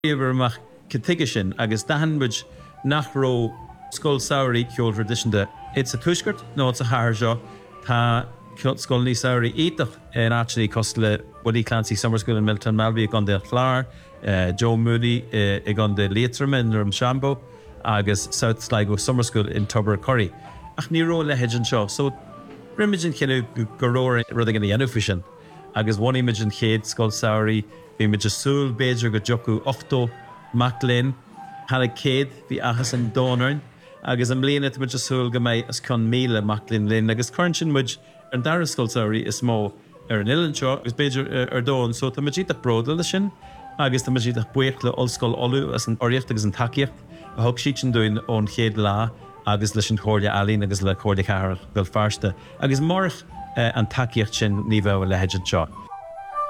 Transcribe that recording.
Ivermach Katigashin, agus Dahanbridge, Nachro, Skull Souri, Kjol tradition. It's a tushkert, no, it's a harjo. Ta Skull Ni Souri, Etach, and actually Costle, Woody Clancy Summer School in Milton Malby, on the Flower, Joe Moody, on the Leitherman, Shambo, agus South Sligo Summer School in Tubber Curry. Ach, Niro Lehejan Shaw. So, Rimagin Kenu Goror, rather than the Yanufishan. Agus one image in Kate, Skull Souri, Image of Sul, Bejer, Gajoku, Ochto, Macklin, Hannah Cade, the Ahas and Donern, Agus am Lean at Image of Sul, Gamay, as Con Mila, Macklin Lin, Agus Cornchin, which and Dara Skull Souri is small, an Illanshaw, is Bejer Don, so the Majita Brodelishin, Agus the Majita Buekla, Old Skull Olu, as an Orieftags and Takiak, a Hoksheechin doing on Kade La, Agus Lishin Cordia Alin, Agus La Cordia Car, Belfarsta, Agus Morf and Takiak Chin, Niva, Lehejan Shaw.